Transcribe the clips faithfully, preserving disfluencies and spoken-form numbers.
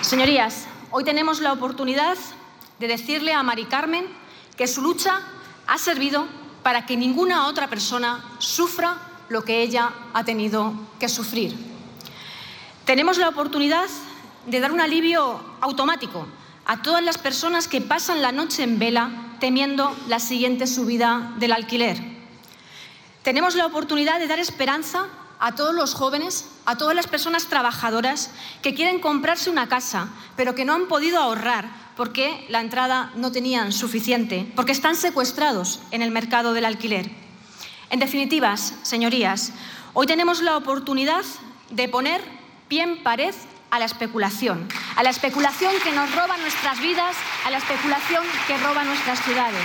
Señorías, hoy tenemos la oportunidad de decirle a Mari Carmen que su lucha ha servido para que ninguna otra persona sufra lo que ella ha tenido que sufrir. Tenemos la oportunidad de dar un alivio automático a todas las personas que pasan la noche en vela temiendo la siguiente subida del alquiler. Tenemos la oportunidad de dar esperanza a todos los jóvenes, a todas las personas trabajadoras que quieren comprarse una casa, pero que no han podido ahorrar porque la entrada no tenían suficiente, porque están secuestrados en el mercado del alquiler. En definitiva, señorías, hoy tenemos la oportunidad de poner pie en pared a la especulación, a la especulación que nos roba nuestras vidas, a la especulación que roba nuestras ciudades.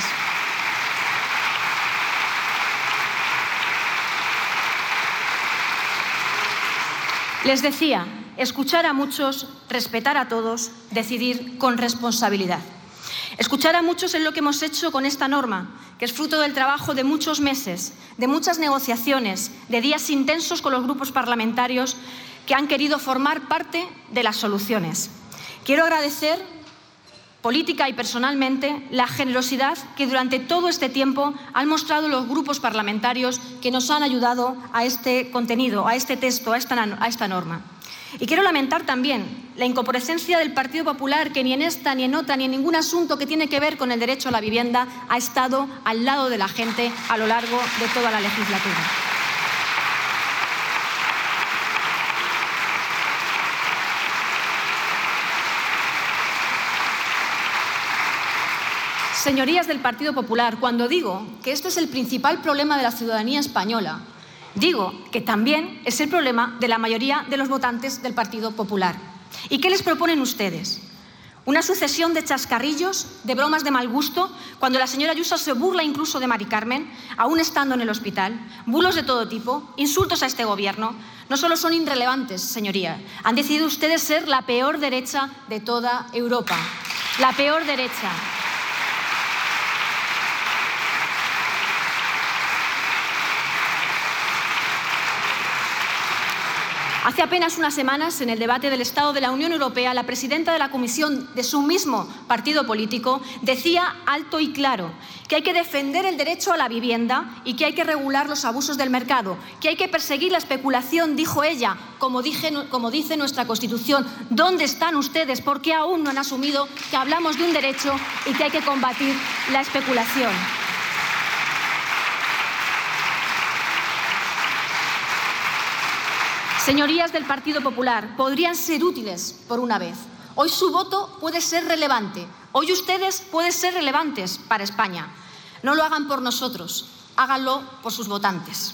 Les decía, escuchar a muchos, respetar a todos, decidir con responsabilidad. Escuchar a muchos es lo que hemos hecho con esta norma, que es fruto del trabajo de muchos meses, de muchas negociaciones, de días intensos con los grupos parlamentarios que han querido formar parte de las soluciones. Quiero agradecer, política y personalmente, la generosidad que durante todo este tiempo han mostrado los grupos parlamentarios que nos han ayudado a este contenido, a este texto, a esta, a esta norma. Y quiero lamentar también la incomparecencia del Partido Popular, que ni en esta, ni en otra, ni en ningún asunto que tiene que ver con el derecho a la vivienda ha estado al lado de la gente a lo largo de toda la legislatura. Señorías del Partido Popular, cuando digo que este es el principal problema de la ciudadanía española, digo que también es el problema de la mayoría de los votantes del Partido Popular. ¿Y qué les proponen ustedes? Una sucesión de chascarrillos, de bromas de mal gusto, cuando la señora Ayuso se burla incluso de Mari Carmen, aún estando en el hospital, bulos de todo tipo, insultos a este gobierno. No solo son irrelevantes, señoría, han decidido ustedes ser la peor derecha de toda Europa. La peor derecha. Hace apenas unas semanas, en el debate del Estado de la Unión Europea, la presidenta de la Comisión de su mismo partido político decía alto y claro que hay que defender el derecho a la vivienda y que hay que regular los abusos del mercado, que hay que perseguir la especulación, dijo ella, como, dije, como dice nuestra Constitución. ¿Dónde están ustedes? ¿Por qué aún no han asumido que hablamos de un derecho y que hay que combatir la especulación? Señorías del Partido Popular, podrían ser útiles por una vez. Hoy su voto puede ser relevante. Hoy ustedes pueden ser relevantes para España. No lo hagan por nosotros, háganlo por sus votantes.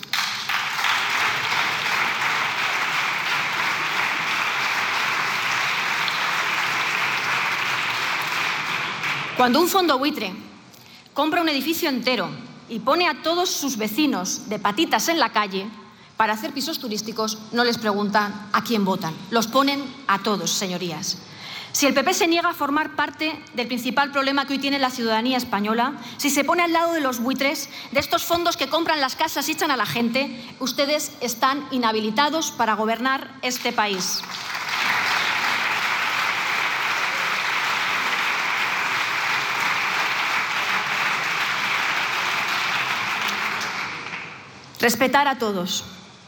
Cuando un fondo buitre compra un edificio entero y pone a todos sus vecinos de patitas en la calle, para hacer pisos turísticos no les preguntan a quién votan, los ponen a todos, señorías. Si el P P se niega a formar parte del principal problema que hoy tiene la ciudadanía española, si se pone al lado de los buitres, de estos fondos que compran las casas y echan a la gente, ustedes están inhabilitados para gobernar este país. Respetar a todos.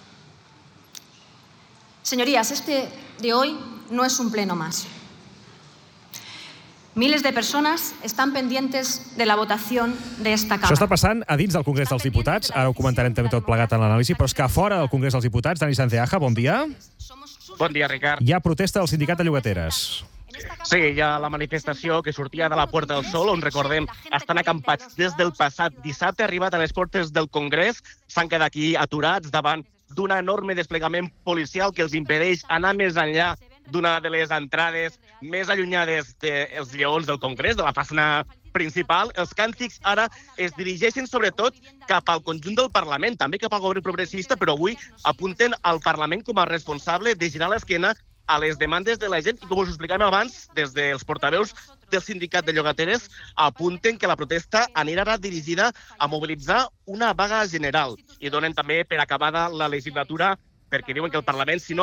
Señorías, este de hoy no es un pleno más. Miles de persones estan pendientes de la votació d'esta Cambra. Això està passant a dins del Congrés dels Diputats. Ara ho comentarem també tot plegat en l'anàlisi, però és que fora del Congrés dels Diputats, Dani Sanceaja, bon dia. Bon dia, Ricard. Hi ha protesta del sindicat de llogateres. Sí, hi ha la manifestació que sortia de la Puerta del Sol, on, recordem, estan acampats des del passat dissabte, arribat a les portes del Congrés, s'han quedat aquí aturats davant d'un enorme desplegament policial que els impedeix anar més enllà d'una de les entrades més allunyades dels lleons del Congrés, de la façana principal. Els càntics ara es dirigeixen sobretot cap al conjunt del Parlament, també cap al govern progressista, però avui apunten al Parlament com a responsable de girar l'esquena a les demandes de la gent i, com us explicàvem abans, des dels portaveus del sindicat de llogateres apunten que la protesta anirà dirigida a mobilitzar una vaga general i donen també per acabada la legislatura perquè diuen que el Parlament, si no pot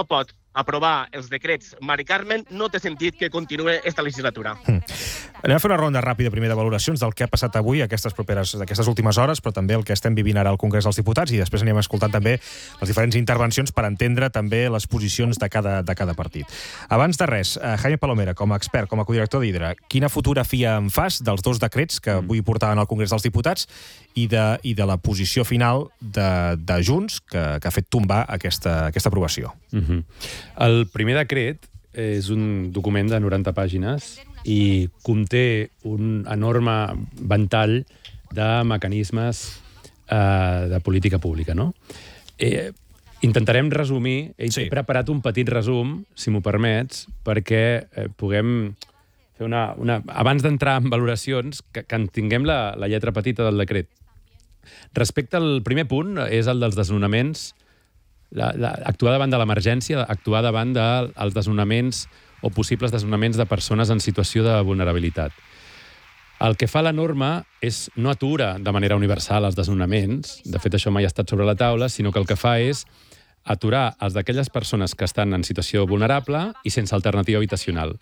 aprovar els decrets Mari Carmen, no té sentit que continuï esta legislatura. Mm. Anem a fer una ronda ràpida primer de valoracions del que ha passat avui, aquestes properes, aquestes últimes hores, però també el que estem vivint ara al Congrés dels Diputats, i després anem escoltant també les diferents intervencions per entendre també les posicions de cada, de cada partit. Abans de res, Jaime Palomera, com a expert, com a codirector d'Hidra, quina fotografia en fas dels dos decrets que avui portaven al Congrés dels Diputats i de, i de la posició final de, de Junts que, que ha fet tombar aquesta, aquesta aprovació? Mm-hmm. El primer decret és un document de noranta pàgines i conté un enorme ventall de mecanismes eh, de política pública, no? Eh, intentarem resumir, he sí. preparat un petit resum, si m'ho permets, perquè eh, puguem fer una... una abans d'entrar en valoracions, que, que en tinguem la, la lletra petita del decret. Respecte al primer punt, és el dels desnonaments, la, la, actuar davant de l'emergència, actuar davant dels desnonaments o possibles desnonaments de persones en situació de vulnerabilitat. El que fa la norma és no atura de manera universal els desnonaments, de fet això mai ha estat sobre la taula, sinó que el que fa és aturar els d'aquelles persones que estan en situació vulnerable i sense alternativa habitacional.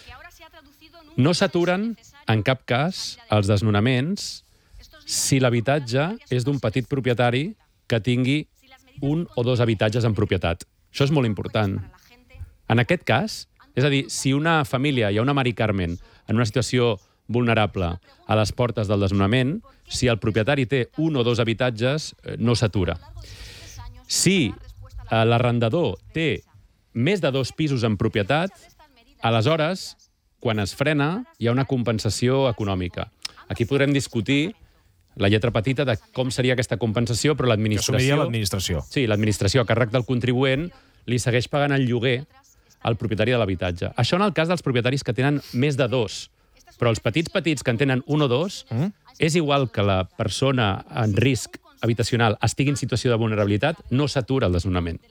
No s'aturen en cap cas els desnonaments si l'habitatge és d'un petit propietari que tingui un o dos habitatges en propietat. Això és molt important. En aquest cas, és a dir, si una família, hi ha una Mari Carmen en una situació vulnerable a les portes del desnonament, si el propietari té un o dos habitatges, no s'atura. Si l'arrendador té més de dos pisos en propietat, aleshores, quan es frena, hi ha una compensació econòmica. Aquí podrem discutir la lletra petita de com seria aquesta compensació, però l'administració... Que assumiria l'administració. Sí, l'administració, a càrrec del contribuent, li segueix pagant el lloguer al propietari de l'habitatge. Això en el cas dels propietaris que tenen més de dos. Però els petits petits que en tenen un o dos, mm? és igual que la persona en risc habitacional estigui en situació de vulnerabilitat, no s'atura el desnonament.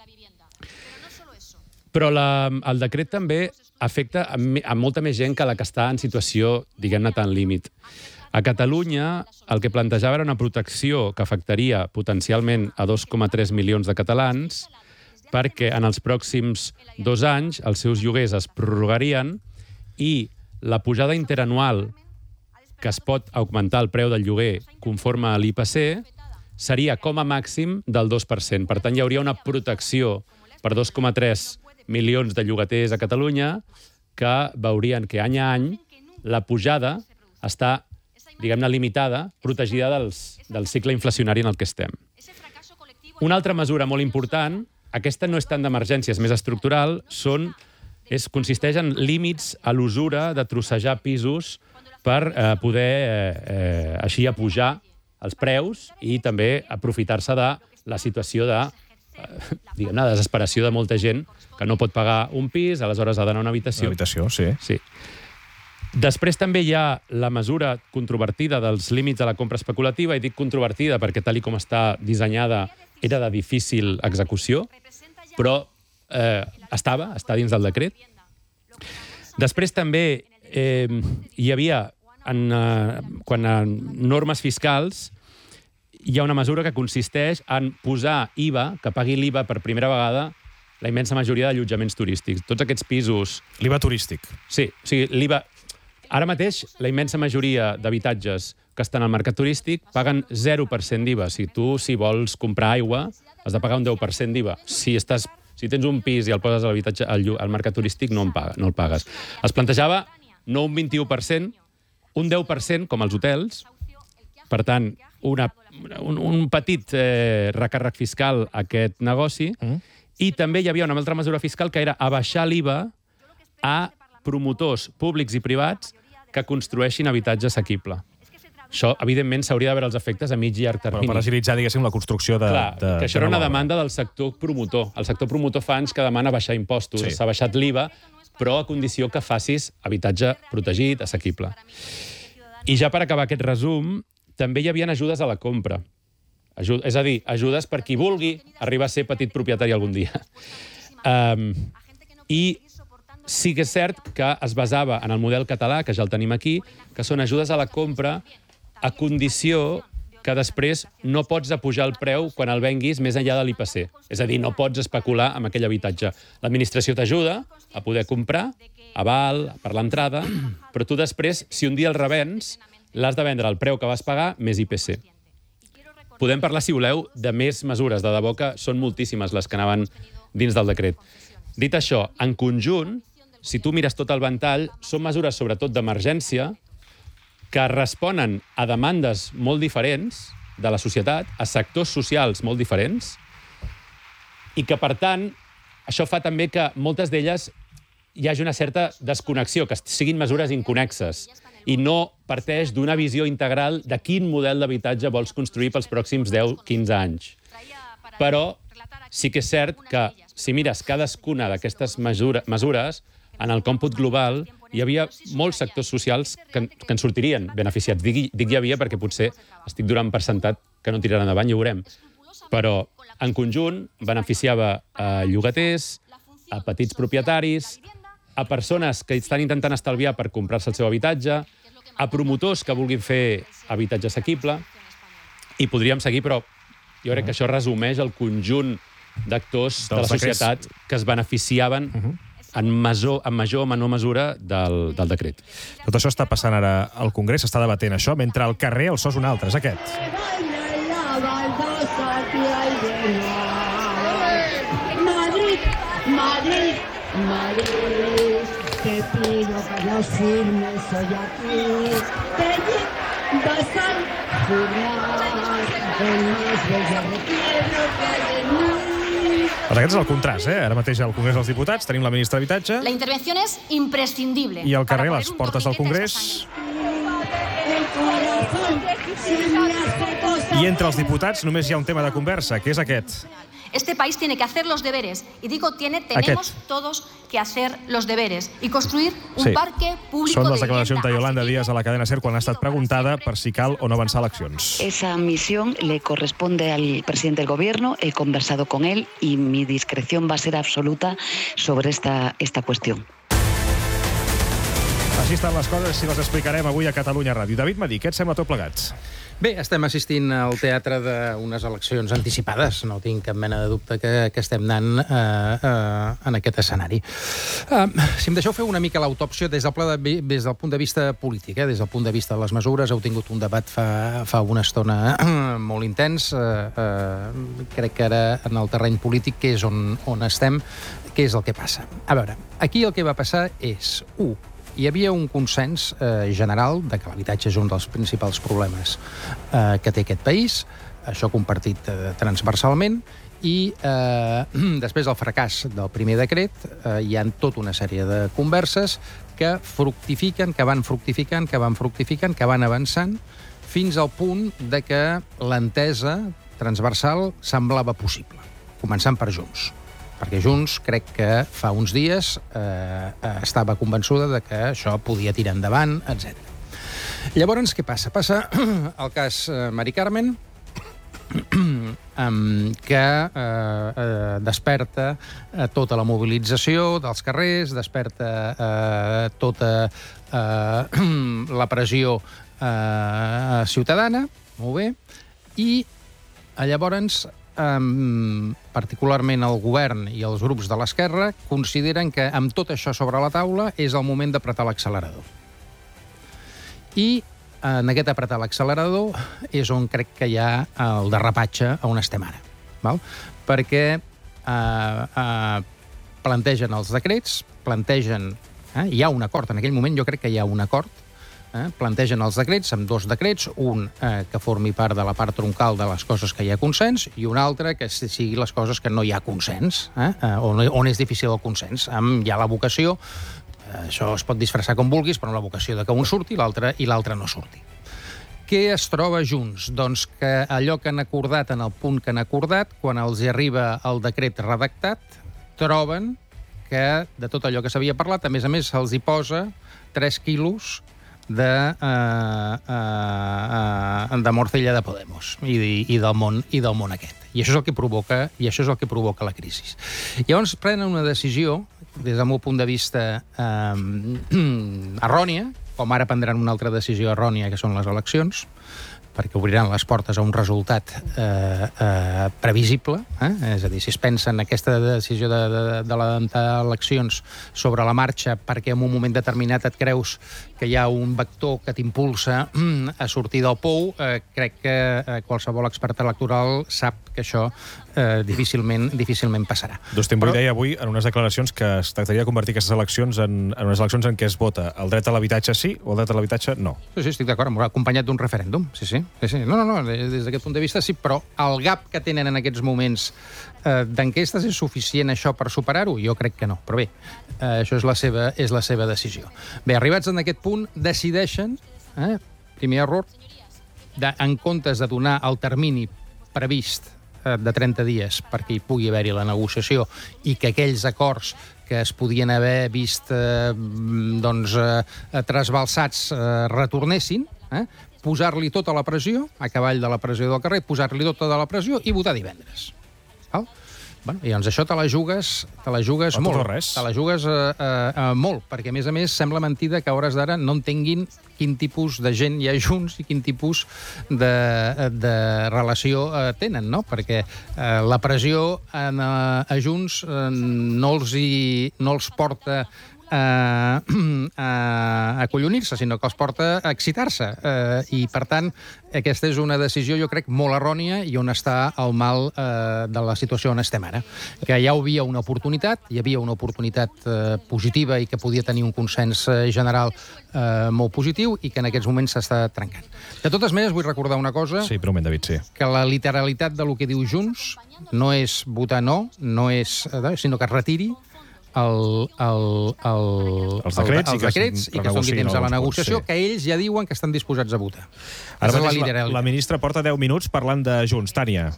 Però la, el decret també afecta a, a molta més gent que la que està en situació, diguem-ne, tan límit. A Catalunya, el que plantejava era una protecció que afectaria potencialment a dos coma tres milions de catalans, perquè en els pròxims dos anys els seus lloguers es prorrogarien i la pujada interanual que es pot augmentar el preu del lloguer conforme a l'I P C seria com a màxim del dos per cent. Per tant, hi hauria una protecció per dos coma tres milions de llogaters a Catalunya que veurien que any a any la pujada està, diguem-ne, limitada, protegida dels, del cicle inflacionari en el que estem. Una altra mesura molt important, aquesta no és tant d'emergència, és més estructural, són, és, consisteix en límits a l'usura de trossejar pisos per eh, poder eh, eh, així apujar els preus i també aprofitar-se de la situació de, eh, diguem-ne, de desesperació de molta gent que no pot pagar un pis, aleshores ha d'anar a una habitació. Una habitació, sí. Sí. Després també hi ha la mesura controvertida dels límits de la compra especulativa, i dic controvertida perquè tal i com està dissenyada era de difícil execució, però eh, estava, està dins del decret. Després també eh, hi havia, en, eh, quan a normes fiscals, hi ha una mesura que consisteix en posar I V A, que pagui l'I V A per primera vegada la immensa majoria d'allotjaments turístics. Tots aquests pisos... L'I V A turístic. Sí, o sigui, l'I V A... Ara mateix, la immensa majoria d'habitatges que estan al mercat turístic paguen zero per cent d'I V A. Si tu, si vols comprar aigua, has de pagar un deu per cent d'I V A. Si, estàs, si tens un pis i el poses a l'habitatge al, al mercat turístic, no, en paga, no el pagues. Es plantejava no un vint-i-u per cent, un deu per cent, com els hotels. Per tant, una, un, un petit eh, recàrrec fiscal a aquest negoci. Mm. I també hi havia una altra mesura fiscal que era abaixar l'I V A a promotors públics i privats que construeixin habitatge assequible. Això, evidentment, s'hauria de veure els efectes a mig i llarg termini. Però per agilitzar, diguéssim, la construcció de... Clar, de, que això de era una nova demanda del sector promotor. El sector promotor fa anys que demana baixar impostos. Sí. S'ha baixat l'I V A, però a condició que facis habitatge protegit, assequible. I ja per acabar aquest resum, també hi havia ajudes a la compra. Ajud és a dir, ajudes per qui vulgui arribar a ser petit propietari algun dia. Um, I sí que és cert que es basava en el model català, que ja el tenim aquí, que són ajudes a la compra a condició que després no pots apujar el preu quan el venguis més enllà de l'I P C. És a dir, no pots especular amb aquell habitatge. L'administració t'ajuda a poder comprar, aval, per l'entrada, però tu després, si un dia el revens, l'has de vendre al preu que vas pagar més I P C. Podem parlar, si voleu, de més mesures. De debò que són moltíssimes les que anaven dins del decret. Dit això, en conjunt, si tu mires tot el ventall, són mesures sobretot d'emergència que responen a demandes molt diferents de la societat, a sectors socials molt diferents, i que, per tant, això fa també que moltes d'elles hi hagi una certa desconnexió, que siguin mesures inconnexes, i no parteix d'una visió integral de quin model d'habitatge vols construir pels pròxims deu a quinze anys. Però sí que és cert que, si mires cadascuna d'aquestes mesures, en el còmput global hi havia molts sectors socials que, que en sortirien beneficiats. Dic, dic hi havia perquè potser estic donant per sentat que no tiraran endavant, ja ho veurem. Però, en conjunt, beneficiava a llogaters, a petits propietaris, a persones que estan intentant estalviar per comprar-se el seu habitatge, a promotors que vulguin fer habitatge assequible, i podríem seguir, però jo crec que això resumeix el conjunt d'actors de la societat que es beneficiaven en major, en major o menor mesura del, del decret. Tot això està passant ara al Congrés, s'està debatent això, mentre al carrer el so és un altre, és aquest. Madrid, Madrid, Madrid, te pido que no firmes hoy aquí, te vas a firmar el más bello recuerdo que hay de mí. Doncs aquest és el contrast, eh? Ara mateix al Congrés dels Diputats tenim la ministra d'Habitatge. La intervenció és imprescindible. I al carrer, les portes del Congrés. I entre els diputats només hi ha un tema de conversa, que és aquest. Este país tiene que hacer los deberes. Y digo tiene, tenemos Aquest. todos que hacer los deberes y construir un sí. parque público Són les de declaracions de Yolanda Díaz a la cadena SER quan ha estat preguntada per si cal o no avançar eleccions. Esa misión le corresponde al presidente del gobierno, he conversado con él y mi discreción va a ser absoluta sobre esta, esta cuestión. Així estan les coses i les explicarem avui a Catalunya Ràdio. David Madí, què et sembla tot plegat? Bé, estem assistint al teatre d'unes eleccions anticipades. No tinc cap mena de dubte que, que estem anant eh, eh, en aquest escenari. Eh, si em deixeu fer una mica l'autòpsia des del, pla de, des del punt de vista polític, eh, des del punt de vista de les mesures, heu tingut un debat fa, fa una estona eh, molt intens. Eh, eh, crec que ara en el terreny polític, que és on, on estem, què és el que passa? A veure, aquí el que va passar és, u, hi havia un consens eh, general de que l'habitatge és un dels principals problemes eh, que té aquest país, això compartit eh, transversalment, i eh, després del fracàs del primer decret eh, hi ha tota una sèrie de converses que fructifiquen, que van fructificant, que van fructificant, que van avançant, fins al punt de que l'entesa transversal semblava possible, començant per Junts. Perquè Junts, crec que fa uns dies, eh, estava convençuda de que això podia tirar endavant, etcètera. Llavors, què passa? Passa el cas eh, Mari Carmen, que eh, eh, desperta eh, tota la mobilització dels carrers, desperta eh, tota eh, la pressió eh, ciutadana, molt bé, i eh, llavors Um, particularment el govern i els grups de l'esquerra consideren que amb tot això sobre la taula és el moment d'apretar l'accelerador. I en aquest apretar l'accelerador és on crec que hi ha el derrapatge on estem ara. Val? Perquè uh, uh, plantegen els decrets, plantegen... Eh, hi ha un acord, en aquell moment jo crec que hi ha un acord, Eh, plantegen els decrets amb dos decrets, un eh, que formi part de la part troncal de les coses que hi ha consens i un altre que sigui les coses que no hi ha consens, eh, eh, on, on és difícil el consens. Amb, hi ha la vocació, eh, això es pot disfressar com vulguis, però la vocació de que un surti i l'altre i l'altre no surti. Què es troba Junts? Doncs que allò que han acordat en el punt que han acordat, quan els hi arriba el decret redactat, troben que de tot allò que s'havia parlat, a més a més se'ls hi posa tres quilos de, uh, uh, de morcilla de Podemos i, i, del món, i del món aquest. I això és el que provoca, i això és el que provoca la crisi. Llavors prenen una decisió, des del meu punt de vista um, errònia, com ara prendran una altra decisió errònia, que són les eleccions, perquè obriran les portes a un resultat eh, eh, previsible, eh? És a dir, si es pensa en aquesta decisió de, de, de l'adelantar eleccions sobre la marxa perquè en un moment determinat et creus que hi ha un vector que t'impulsa a sortir del pou, eh, crec que eh, qualsevol expert electoral sap que això eh, difícilment, difícilment passarà. Dustin Boy deia avui en unes declaracions que es tractaria de convertir aquestes eleccions en, en unes eleccions en què es vota el dret a l'habitatge sí o el dret a l'habitatge no. Sí, sí, estic d'acord, acompanyat d'un referèndum. Sí, sí, sí, sí. No, no, no, des d'aquest punt de vista sí, però el gap que tenen en aquests moments eh, d'enquestes és suficient això per superar-ho? Jo crec que no, però bé, eh, això és la seva, és la seva decisió. Bé, arribats en aquest punt, decideixen, eh, primer error, de, en comptes de donar el termini previst de trenta dies perquè hi pugui haver-hi la negociació i que aquells acords que es podien haver vist eh, doncs, eh, trasbalsats eh, retornessin, eh, posar-li tota la pressió, a cavall de la pressió del carrer, posar-li tota de la pressió i votar divendres. Val? Bueno, i doncs això te la jugues, te la jugues o molt. Res. Te la jugues eh, eh, molt, perquè a més a més sembla mentida que a hores d'ara no entenguin quin tipus de gent hi ha junts i quin tipus de, de relació eh, tenen, no? Perquè eh, la pressió en, eh, a Junts eh, no, els hi, no els porta a, a acollonir-se, sinó que els porta a excitar-se. Eh, I, per tant, aquesta és una decisió, jo crec, molt errònia i on està el mal eh, de la situació on estem ara. Que ja hi havia una oportunitat, hi havia una oportunitat eh, positiva i que podia tenir un consens eh, general eh, molt positiu i que en aquests moments s'està trencant. De totes maneres, vull recordar una cosa. Sí, per un moment, David, sí. Que la literalitat de lo que diu Junts no és votar no, no és, eh, sinó que es retiri El, el, el, els decrets, el, els decrets i que, i que es doni temps a la negociació, punts, sí. Que ells ja diuen que estan disposats a votar. Ara mateix la, la ministra porta deu minuts parlant de Junts. Tània.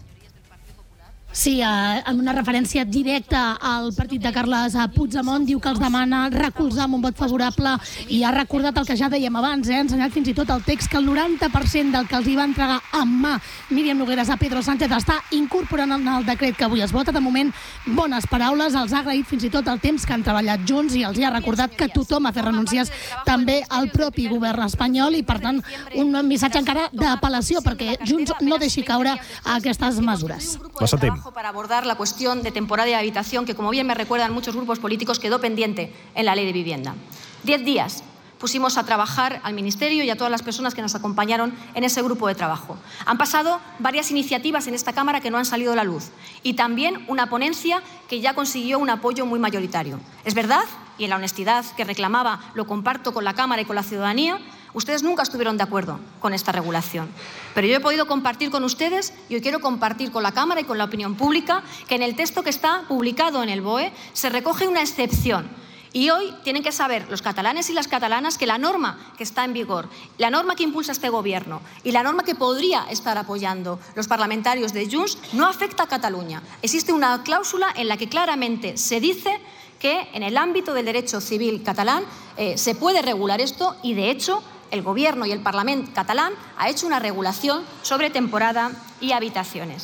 Sí, eh, en una referència directa al partit de Carles Puigdemont, diu que els demana recolzar amb un vot favorable i ha recordat el que ja dèiem abans, eh, ha ensenyat fins i tot el text que el noranta per cent del que els hi va entregar en mà Míriam Nogueras a Pedro Sánchez està incorporant en el decret que avui es vota. De moment, bones paraules, els ha agraït fins i tot el temps que han treballat junts i els hi ha recordat que tothom ha fet renúncies, també el propi govern espanyol, i per tant un missatge encara d'apel·lació perquè Junts no deixi caure aquestes mesures. La sentim. Para abordar la cuestión de temporada de habitación que, como bien me recuerdan muchos grupos políticos, quedó pendiente en la Ley de Vivienda. Diez días pusimos a trabajar al Ministerio y a todas las personas que nos acompañaron en ese grupo de trabajo. Han pasado varias iniciativas en esta Cámara que no han salido a la luz y también una ponencia que ya consiguió un apoyo muy mayoritario. Es verdad, y en la honestidad que reclamaba lo comparto con la Cámara y con la ciudadanía, ustedes nunca estuvieron de acuerdo con esta regulación. Pero yo he podido compartir con ustedes y hoy quiero compartir con la Cámara y con la opinión pública que en el texto que está publicado en el B O E se recoge una excepción. Y hoy tienen que saber los catalanes y las catalanas que la norma que está en vigor, la norma que impulsa este Gobierno y la norma que podría estar apoyando los parlamentarios de Junts no afecta a Cataluña. Existe una cláusula en la que claramente se dice que en el ámbito del derecho civil catalán eh, se puede regular esto y, de hecho, el Gobierno y el Parlamento catalán ha hecho una regulación sobre temporada y habitaciones.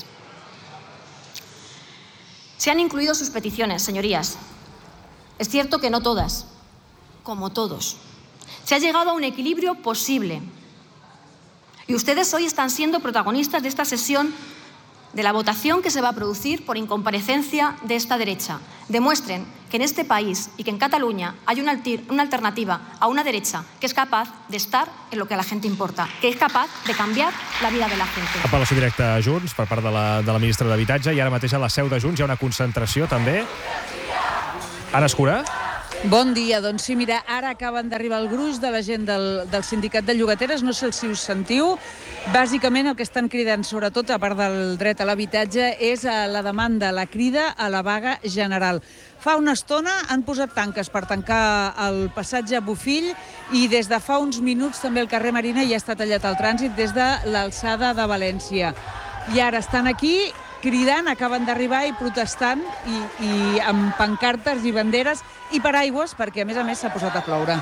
Se han incluido sus peticiones, señorías. Es cierto que no todas, como todos. Se ha llegado a un equilibrio posible. Y ustedes hoy están siendo protagonistas de esta sesión, de la votación que se va a producir por incomparecencia de esta derecha. Demuestren que en este país y que en Cataluña hay una, una alternativa a una derecha que es capaz de estar en lo que a la gente importa, que es capaz de cambiar la vida de la gente. Apel·lació directa a Junts per part de la, de la ministra d'Habitatge, i ara mateix a la seu de Junts hi ha una concentració també. Anna Escura. Bon dia. Doncs sí, mira, ara acaben d'arribar el gruix de la gent del, del sindicat de llogateres, no sé si us sentiu. Bàsicament el que estan cridant, sobretot a part del dret a l'habitatge, és a la demanda, la crida a la vaga general. Fa una estona han posat tanques per tancar el passatge Bofill i des de fa uns minuts també el carrer Marina ja està tallat el trànsit des de l'alçada de València. I ara estan aquí cridant, acaben d'arribar i protestant i, i amb pancartes i banderes i paraigües perquè a més a més s'ha posat a ploure.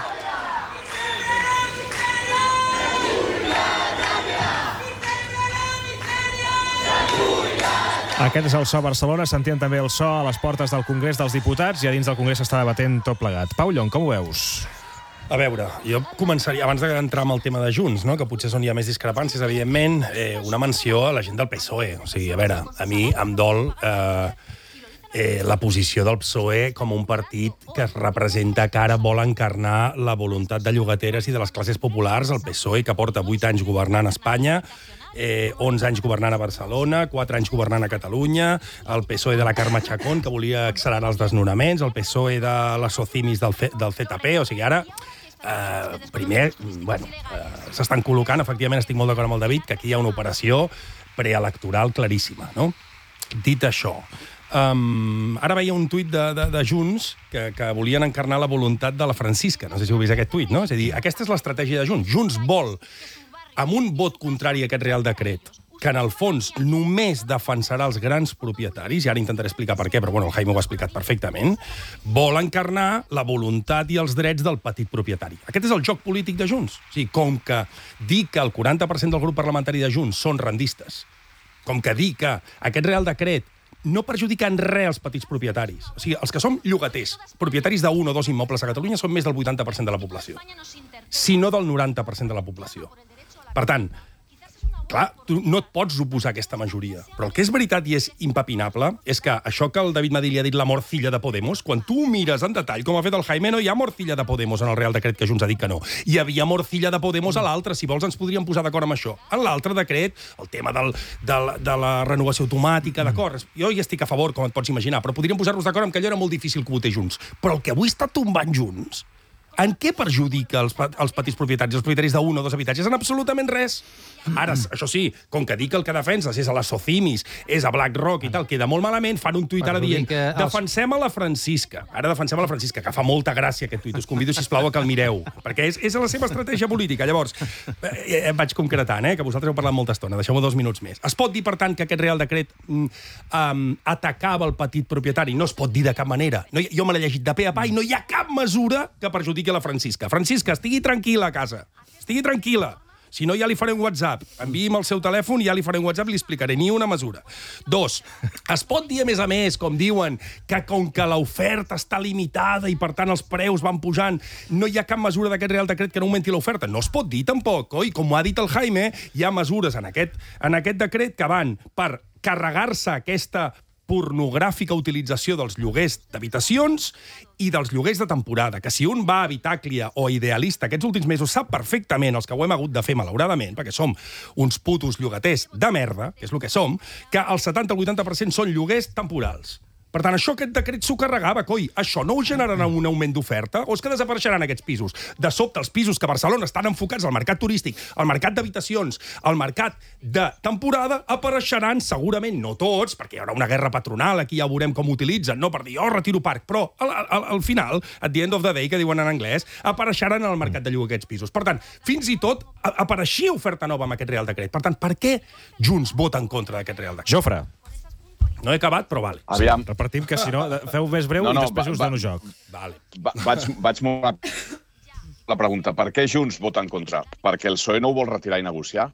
Aquest és el so a Barcelona, sentien també el so a les portes del Congrés dels Diputats i a dins del Congrés s'està debatent tot plegat. Pau Llong, com ho veus? A veure, jo començaria, abans d'entrar amb el tema de Junts, no? Que potser és on hi ha més discrepàncies, evidentment, eh, una menció a la gent del P S O E. O sigui, a veure, a mi em dol eh, eh, la posició del P S O E com un partit que es representa que ara vol encarnar la voluntat de llogateres i de les classes populars, el P S O E, que porta vuit anys governant a Espanya, Eh, onze anys governant a Barcelona, quatre anys governant a Catalunya, el P S O E de la Carme Chacón, que volia accelerar els desnonaments, el P S O E de les Socimis del, C del Z P, o sigui, ara, eh, primer, bueno, eh, s'estan col·locant, efectivament estic molt d'acord amb el David, que aquí hi ha una operació preelectoral claríssima, no? Dit això, Um, ara veia un tuit de, de, de Junts que, que volien encarnar la voluntat de la Francisca. No sé si heu vist aquest tuit, no? És a dir, aquesta és l'estratègia de Junts. Junts vol, amb un vot contrari a aquest Real Decret, que en el fons només defensarà els grans propietaris, i ara intentaré explicar per què, però bueno, el Jaime ho ha explicat perfectament, vol encarnar la voluntat i els drets del petit propietari. Aquest és el joc polític de Junts. O sigui, com que dir que el quaranta per cent del grup parlamentari de Junts són rendistes, com que dir que aquest Real Decret no perjudica en res els petits propietaris. O sigui, els que som llogaters, propietaris d'un o dos immobles a Catalunya, són més del vuitanta per cent de la població, si no del noranta per cent de la població. Per tant, clar, tu no et pots oposar a aquesta majoria. Però el que és veritat i és impepinable és que això que el David Madí li ha dit la morcilla de Podemos, quan tu ho mires en detall, com ha fet el Jaime, no hi ha morcilla de Podemos en el Real Decret que Junts ha dit que no. Hi havia morcilla de Podemos a l'altre, si vols ens podríem posar d'acord amb això. En l'altre decret, el tema del, de, la, de la renovació automàtica, d'acord, jo hi estic a favor, com et pots imaginar, però podríem posar-nos d'acord amb que allò era molt difícil que votés Junts. Però el que avui està tombant Junts, en què perjudica els, els petits propietaris, els propietaris d'un o dos habitatges? En absolutament res. Ara, això sí, com que dic que el que defenses és a les Socimis, és a BlackRock i tal, queda molt malament, fan un tuit ara dient els... defensem a la Francisca. Ara defensem a la Francisca, que fa molta gràcia aquest tuit. Us convido, sisplau, a que el mireu, perquè és, és la seva estratègia política. Llavors, eh, em vaig concretant, eh, que vosaltres heu parlat molta estona, deixeu-me dos minuts més. Es pot dir, per tant, que aquest Real Decret um, atacava el petit propietari? No es pot dir de cap manera. No, jo me l'he llegit de pe a pa i no hi ha cap mesura que perjudiqui a la Francisca. Francisca, estigui tranquil·la a casa. Estigui tranquil·la. Si no, ja li faré un WhatsApp. Enviï'm el seu telèfon i ja li faré un WhatsApp i li explicaré ni una mesura. Dos, es pot dir, a més a més, com diuen, que com que l'oferta està limitada i, per tant, els preus van pujant, no hi ha cap mesura d'aquest Real Decret que no augmenti l'oferta. No es pot dir, tampoc, oi? Com ho ha dit el Jaime, hi ha mesures en aquest, en aquest decret que van per carregar-se aquesta pornogràfica utilització dels lloguers d'habitacions i dels lloguers de temporada, que si un va a Habitaclia o Idealista aquests últims mesos sap perfectament, els que ho hem hagut de fer malauradament, perquè som uns putos llogaters de merda, que és el que som, que el setanta al vuitanta per cent són lloguers temporals. Per tant, això aquest decret s'ho carregava, coi. Això no ho generarà un augment d'oferta? O és que desapareixeran aquests pisos? De sobte, els pisos que a Barcelona estan enfocats al mercat turístic, al mercat d'habitacions, al mercat de temporada, apareixeran segurament, no tots, perquè hi haurà una guerra patronal, aquí ja veurem com ho utilitzen, no per dir, oh, retiro parc, però al, al, al final, at the end of the day, que diuen en anglès, apareixeran al mercat de lloguer aquests pisos. Per tant, fins i tot apareixia oferta nova amb aquest Real Decret. Per tant, per què Junts vota en contra d'aquest Real Decret? Jofre. No he acabat, però vale. Aviam. Sí, repartim, que si no, feu més breu no, no, i després va, us dono joc. Vale. Va, vaig, vaig molt ràpid. La pregunta, per què Junts vota en contra? Perquè el P S O E no ho vol retirar i negociar?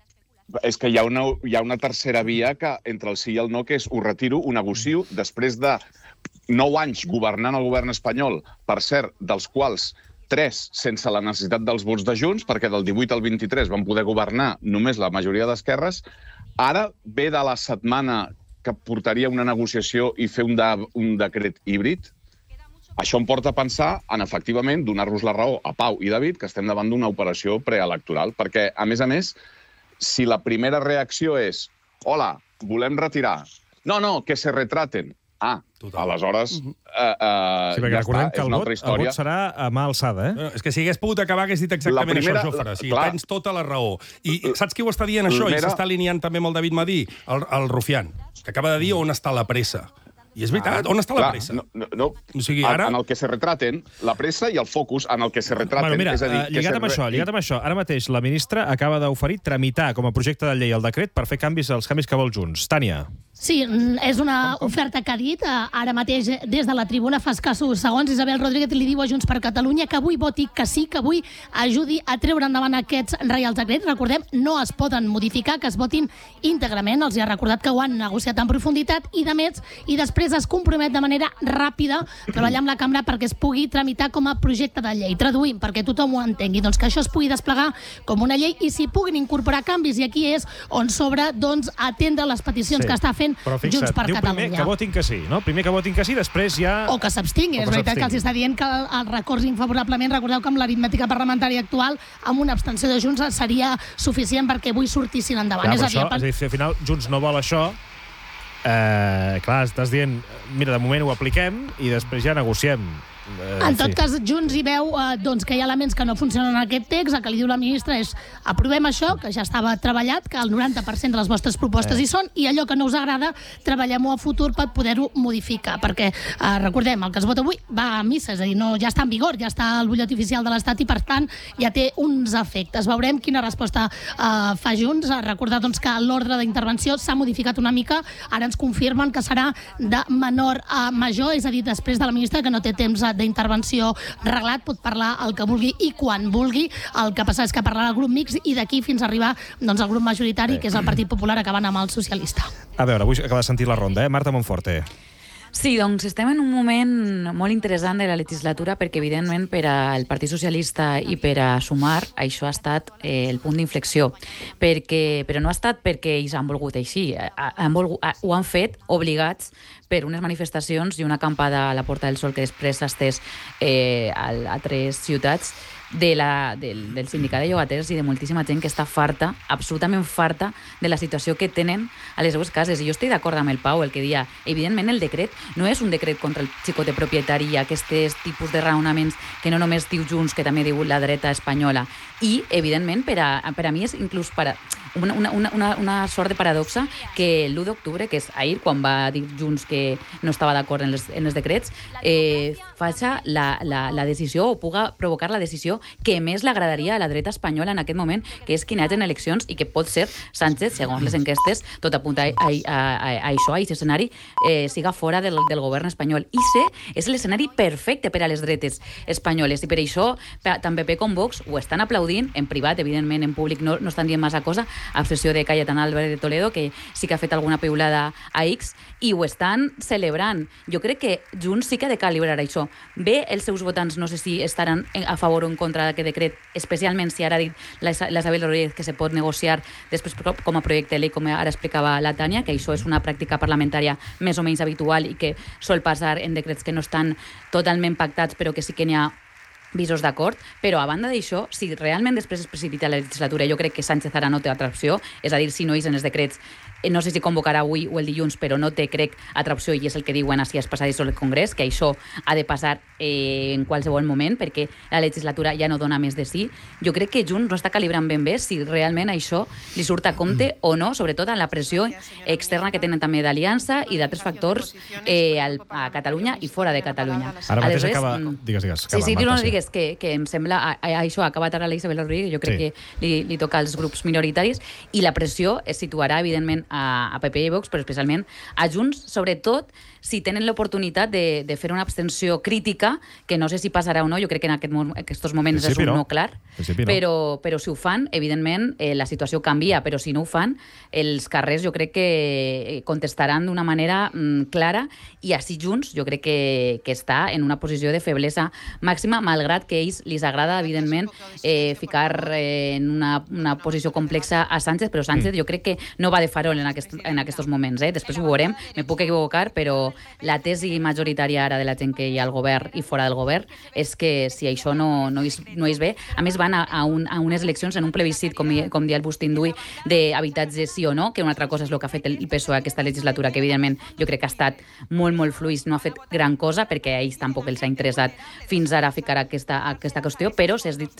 És que hi ha una, hi ha una tercera via que entre el sí i el no, que és ho retiro, ho negocio, després de nou anys governant el govern espanyol, per cert, dels quals tres sense la necessitat dels vots de Junts, perquè del divuit al vint-i-tres van poder governar només la majoria d'esquerres, ara ve de la setmana que portaria una negociació i fer un, de, un decret híbrid. Això em porta a pensar en, efectivament, donar-los la raó a Pau i David, que estem davant d'una operació preelectoral. Perquè, a més a més, si la primera reacció és hola, volem retirar. No, no, que se retraten. Ah, total. Aleshores, uh, uh, sí, ja està, és una altra història. El vot serà a mà alçada, eh? No, és que si hagués pogut acabar, hagués dit exactament primera, això, Jofre. O sigui, tens tota la raó. I saps qui ho està dient, això? Primera... I s'està alineant també amb el David Madí, el, el Rufián, que acaba de dir on està la pressa. I és veritat, on està la Clar, pressa? No, no, no. O sigui, ara... En el que se retraten, la pressa i el focus en el que se retraten. Bueno, mira, és a dir, uh, lligat, amb se... això, lligat amb això, ara mateix la ministra acaba d'oferir tramitar com a projecte de llei el decret per fer canvis als canvis que vol Junts. Tània. Sí, és una oferta que ha dit ara mateix des de la tribuna fa escassos segons. Isabel Rodríguez li diu a Junts per Catalunya que avui voti que sí, que avui ajudi a treure endavant aquests reials decrets. Recordem, no es poden modificar, que es votin íntegrament. Els hi ha recordat que ho han negociat en profunditat i de més, i després es compromet de manera ràpida a treballar amb la cambra perquè es pugui tramitar com a projecte de llei. Traduïm, perquè tothom ho entengui, doncs que això es pugui desplegar com una llei i s'hi puguin incorporar canvis. I aquí és on s'obre doncs, atendre les peticions Sí. que està fent Però fixa't, Junts per diu primer Catalunya. que votin que sí, no? Primer que votin que sí, després ja... O que s'abstinguin. O És que veritat que els s'abstinguin. està dient que el records infavorablement, recordeu que amb l'aritmètica parlamentària actual, amb una abstenció de Junts seria suficient perquè avui sortissin endavant. Clar, és a això, dir, és a dir, si al final Junts no vol això, eh, clar, estàs dient, mira, de moment ho apliquem i després ja negociem. Eh, en tot fi. cas, Junts hi veu eh, doncs, que hi ha elements que no funcionen en aquest text. El que li diu la ministra és aprovem això, que ja estava treballat, que el noranta per cent de les vostres propostes Eh. hi són, i allò que no us agrada, treballem-ho a futur per poder-ho modificar. Perquè, eh, recordem, el que es vota avui va a missa, és a dir, no, ja està en vigor, ja està al butlletí oficial de l'Estat i, per tant, ja té uns efectes. Veurem quina resposta eh, fa Junts. Recordar doncs, que l'ordre d'intervenció s'ha modificat una mica. Ara ens confirmen que serà de menor a major, és a dir, després de la ministra, que no té temps d'intervenció reglat, pot parlar el que vulgui i quan vulgui. El que passa és que parlarà el grup mixt i d'aquí fins a arribar doncs, al grup majoritari, que és el Partit Popular, acabant amb el socialista. A veure, avui acaba de sentir la ronda, eh? Marta Monforte. Sí, doncs estem en un moment molt interessant de la legislatura perquè, evidentment, per al Partit Socialista i per a Sumar, això ha estat eh, el punt d'inflexió. Perquè, però no ha estat perquè ells han volgut així. Han volgut, ho han fet obligats per unes manifestacions i una acampada a la Porta del Sol que després s'ha estès eh, a, a tres ciutats de la, del, del sindicat de llogateres i de moltíssima gent que està farta, absolutament farta, de la situació que tenen a les seues cases. I jo estic d'acord amb el Pau, el que dia, evidentment el decret no és un decret contra el xicote propietari i aquests tipus de raonaments que no només diu Junts, que també diu la dreta espanyola. I, evidentment, per a, per a mi és inclús per a, una, una, una, una sort de paradoxa que l'u d'octubre, que és ahir, quan va dir Junts que no estava d'acord en, les, en els decrets, eh, faci la, la, la decisió o puga provocar la decisió que més l'agradaria a la dreta espanyola en aquest moment, que és que hi hagin eleccions i que pot ser Sánchez, segons les enquestes, tot apunta a, a, a, a això, a aquest escenari, eh, siga fora del, del govern espanyol. I sé, és l'escenari perfecte per a les dretes espanyoles, i per això tant P P com Vox ho estan aplaudint, en privat, evidentment, en públic no, no estan dient massa cosa, a obsessió de Cayetana Álvarez de Toledo, que sí que ha fet alguna piulada a X, i ho estan celebrant. Jo crec que Junts sí que ha de calibrar això. Bé, els seus votants no sé si estaran a favor o en contra d'aquest decret, especialment si ara ha dit la Isabel Rodríguez que se pot negociar després com a projecte de llei, com ara explicava la Tània, que això és una pràctica parlamentària més o menys habitual i que sol passar en decrets que no estan totalment pactats però que sí que n'hi ha visos d'acord, però a banda d'això, si realment després es precipita la legislatura, jo crec que Sánchez ara no té altra opció, és a dir, si no és en els decrets, no sé si convocarà avui o el dilluns, però no té, crec, altra opció, i és el que diuen així els passadissos del Congrés, que això ha de passar eh, en qualsevol moment, perquè la legislatura ja no dona més de sí. Jo crec que Junts no està calibrant ben bé si realment això li surt a compte o no, sobretot en la pressió externa que tenen també d'aliança i d'altres factors eh, al, a Catalunya i fora de Catalunya. Ara mateix Aleshores, acaba... Digues, digues. Acaba, sí, sí, Marta, no digues que, que em sembla... A, a, això ha acabat ara la Isabel Rodríguez, jo crec Sí. que li, li toca als grups minoritaris, i la pressió es situarà, evidentment, a, a P P i Vox, però especialment a Junts, sobretot si tenen l'oportunitat de, de fer una abstenció crítica, que no sé si passarà o no, jo crec que en aquest, aquests moments és un no, no clar, no. Però, però si ho fan, evidentment, eh, la situació canvia, però si no ho fan, els carrers jo crec que contestaran d'una manera mm, clara, i així Junts jo crec que, que està en una posició de feblesa màxima, malgrat que a ells li agrada, evidentment, eh, ficar eh, en una, una posició complexa a Sánchez, però Sánchez mm. jo crec que no va de farol en, aquest, en aquests moments. Eh? Després ho veurem, me puc equivocar, però la tesi majoritària ara de la gent que hi ha al govern i fora del govern és que si això no, no, és, no és bé, a més van a, a, un, a unes eleccions en un plebiscit, com, com dia el Bustín Dui, d'habitatge sí o no, que una altra cosa és el que ha fet el P S O E aquesta legislatura, que evidentment jo crec que ha estat molt, molt fluix, no ha fet gran cosa, perquè a ells tampoc els ha interessat fins ara ficar aquesta, aquesta qüestió, però si es,